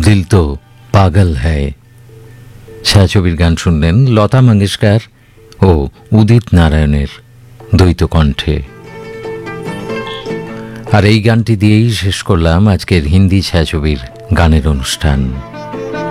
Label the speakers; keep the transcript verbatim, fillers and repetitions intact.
Speaker 1: দিল তো পাগল হ্যায়। ছায়াছবির গান শুনলেন লতা মঙ্গেশকর ও উদিত নারায়ণের দ্বৈত কণ্ঠে। আর এই গানটি দিয়েই শেষ করলাম আজকের হিন্দি ছায়াছবির গানের অনুষ্ঠান।